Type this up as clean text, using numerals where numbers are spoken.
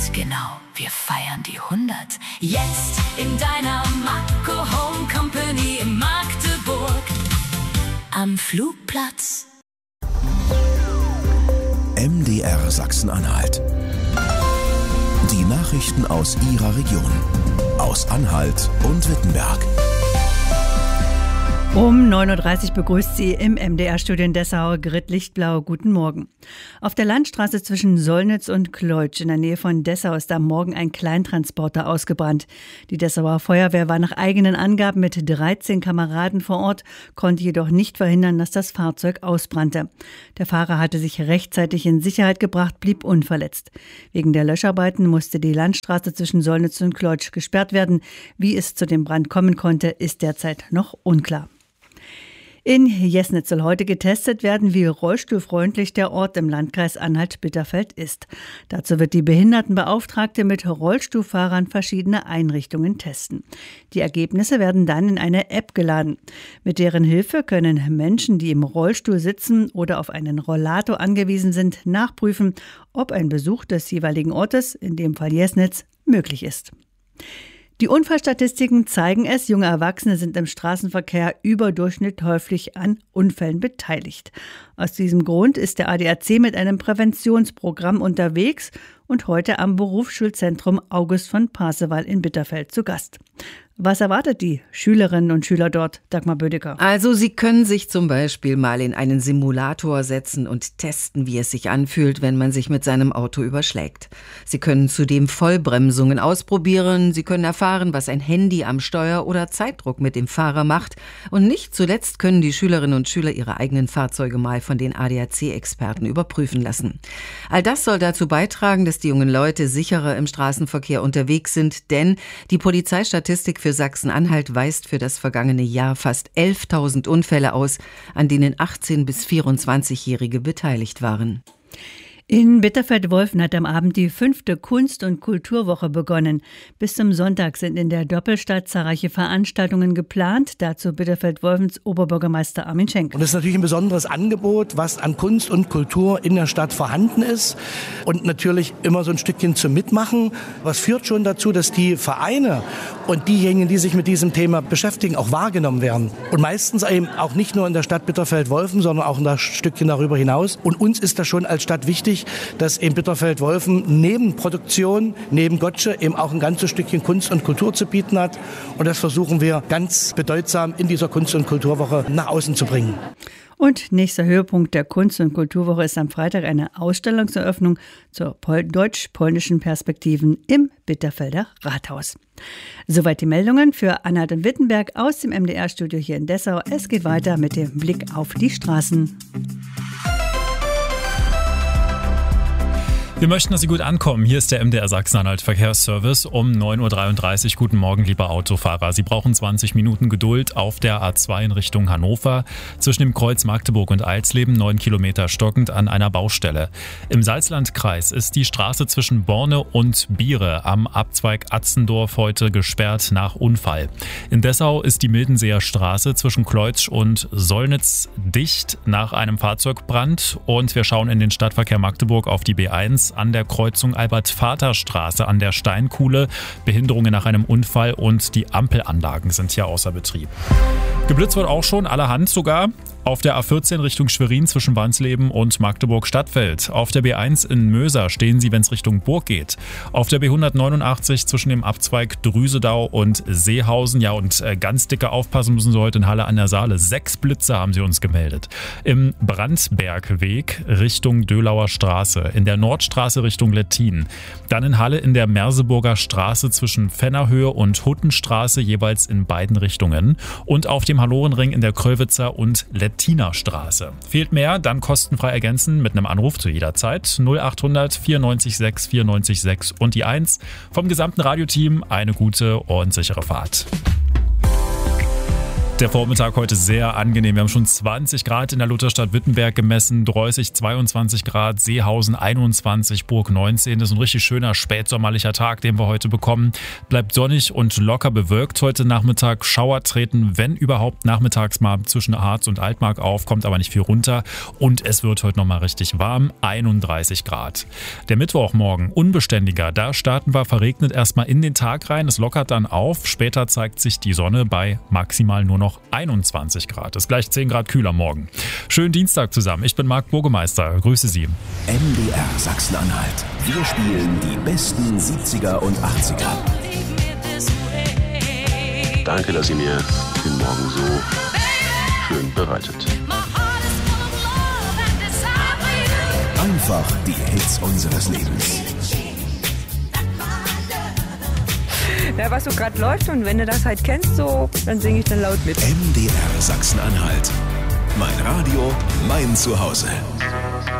ganz genau, wir feiern die 100. Jetzt in deiner Makro Home Company in Magdeburg am Flugplatz. MDR Sachsen-Anhalt. Die Nachrichten aus Ihrer Region, aus Anhalt und Wittenberg. Um 9.30 Uhr begrüßt Sie im MDR-Studio in Dessau Grit Lichtblau. Guten Morgen. Auf der Landstraße zwischen Sollnitz und Kleutsch in der Nähe von Dessau ist am Morgen ein Kleintransporter ausgebrannt. Die Dessauer Feuerwehr war nach eigenen Angaben mit 13 Kameraden vor Ort, konnte jedoch nicht verhindern, dass das Fahrzeug ausbrannte. Der Fahrer hatte sich rechtzeitig in Sicherheit gebracht, blieb unverletzt. Wegen der Löscharbeiten musste die Landstraße zwischen Sollnitz und Kleutsch gesperrt werden. Wie es zu dem Brand kommen konnte, ist derzeit noch unklar. In Jesnitz soll heute getestet werden, wie rollstuhlfreundlich der Ort im Landkreis Anhalt-Bitterfeld ist. Dazu wird die Behindertenbeauftragte mit Rollstuhlfahrern verschiedene Einrichtungen testen. Die Ergebnisse werden dann in eine App geladen. Mit deren Hilfe können Menschen, die im Rollstuhl sitzen oder auf einen Rollator angewiesen sind, nachprüfen, ob ein Besuch des jeweiligen Ortes, in dem Fall Jesnitz, möglich ist. Die Unfallstatistiken zeigen es, junge Erwachsene sind im Straßenverkehr überdurchschnittlich häufig an Unfällen beteiligt. Aus diesem Grund ist der ADAC mit einem Präventionsprogramm unterwegs und heute am Berufsschulzentrum August von Pasewalk in Bitterfeld zu Gast. Was erwartet die Schülerinnen und Schüler dort, Dagmar Bödecker? Also Sie können sich zum Beispiel mal in einen Simulator setzen und testen, wie es sich anfühlt, wenn man sich mit seinem Auto überschlägt. Sie können zudem Vollbremsungen ausprobieren, Sie können erfahren, was ein Handy am Steuer oder Zeitdruck mit dem Fahrer macht. Und nicht zuletzt können die Schülerinnen und Schüler ihre eigenen Fahrzeuge mal von den ADAC-Experten überprüfen lassen. All das soll dazu beitragen, dass die jungen Leute sicherer im Straßenverkehr unterwegs sind, denn die Polizeistatistik für Sachsen-Anhalt weist für das vergangene Jahr fast 11.000 Unfälle aus, an denen 18- bis 24-Jährige beteiligt waren. In Bitterfeld-Wolfen hat am Abend die 5. Kunst- und Kulturwoche begonnen. Bis zum Sonntag sind in der Doppelstadt zahlreiche Veranstaltungen geplant. Dazu Bitterfeld-Wolfens Oberbürgermeister Armin Schenk. Und es ist natürlich ein besonderes Angebot, was an Kunst und Kultur in der Stadt vorhanden ist. Und natürlich immer so ein Stückchen zum Mitmachen. Was führt schon dazu, dass die Vereine und diejenigen, die sich mit diesem Thema beschäftigen, auch wahrgenommen werden. Und meistens eben auch nicht nur in der Stadt Bitterfeld-Wolfen, sondern auch ein Stückchen darüber hinaus. Und uns ist das schon als Stadt wichtig, dass eben Bitterfeld-Wolfen neben Produktion, neben Gottsche eben auch ein ganzes Stückchen Kunst und Kultur zu bieten hat. Und das versuchen wir ganz bedeutsam in dieser Kunst- und Kulturwoche nach außen zu bringen. Und nächster Höhepunkt der Kunst- und Kulturwoche ist am Freitag eine Ausstellungseröffnung zur deutsch-polnischen Perspektiven im Bitterfelder Rathaus. Soweit die Meldungen für Anhalt und Wittenberg aus dem MDR-Studio hier in Dessau. Es geht weiter mit dem Blick auf die Straßen. Wir möchten, dass Sie gut ankommen. Hier ist der MDR Sachsen-Anhalt Verkehrsservice um 9.33 Uhr. Guten Morgen, liebe Autofahrer. Sie brauchen 20 Minuten Geduld auf der A2 in Richtung Hannover. Zwischen dem Kreuz Magdeburg und Alsleben 9 Kilometer stockend an einer Baustelle. Im Salzlandkreis ist die Straße zwischen Borne und Biere am Abzweig Atzendorf heute gesperrt nach Unfall. In Dessau ist die Mildenseer Straße zwischen Kleutsch und Sollnitz dicht nach einem Fahrzeugbrand. Und wir schauen in den Stadtverkehr Magdeburg auf die B1 an der Kreuzung Albert-Vater-Straße an der Steinkuhle. Behinderungen nach einem Unfall und die Ampelanlagen sind hier außer Betrieb. Geblitzt wird auch schon, allerhand sogar. Auf der A14 Richtung Schwerin zwischen Wansleben und Magdeburg-Stadtfeld. Auf der B1 in Möser stehen Sie, wenn es Richtung Burg geht. Auf der B189 zwischen dem Abzweig Drüsedau und Seehausen. Ja, und ganz dicke aufpassen müssen Sie heute in Halle an der Saale. 6 Blitze haben Sie uns gemeldet. Im Brandbergweg Richtung Dölauer Straße. In der Nordstraße Richtung Lettin. Dann in Halle in der Merseburger Straße zwischen Fennerhöhe und Huttenstraße, jeweils in beiden Richtungen. Und auf dem Hallorenring in der Kröwitzer und Lettiner Straße. Fehlt mehr, dann kostenfrei ergänzen mit einem Anruf zu jeder Zeit. 0800 94 6 94 6 und die 1. Vom gesamten Radioteam eine gute und sichere Fahrt. Der Vormittag heute sehr angenehm. Wir haben schon 20 Grad in der Lutherstadt Wittenberg gemessen, Droßig 22 Grad, Seehausen 21, Burg 19. Das ist ein richtig schöner spätsommerlicher Tag, den wir heute bekommen. Bleibt sonnig und locker bewölkt heute Nachmittag. Schauer treten, wenn überhaupt, nachmittags mal zwischen Harz und Altmark auf, kommt aber nicht viel runter. Und es wird heute nochmal richtig warm, 31 Grad. Der Mittwochmorgen, unbeständiger. Da starten wir verregnet erstmal in den Tag rein. Es lockert dann auf. Später zeigt sich die Sonne bei maximal nur noch 21 Grad. Ist gleich 10 Grad kühler morgen. Schönen Dienstag zusammen. Ich bin Marc Burgemeister. Grüße Sie. MDR Sachsen-Anhalt. Wir spielen die besten 70er und 80er. Danke, dass ihr mir den Morgen so schön bereitet. Einfach die Hits unseres Lebens. Ja, was so gerade läuft, und wenn du das halt kennst, so, dann singe ich dann laut mit. MDR Sachsen-Anhalt. Mein Radio, mein Zuhause.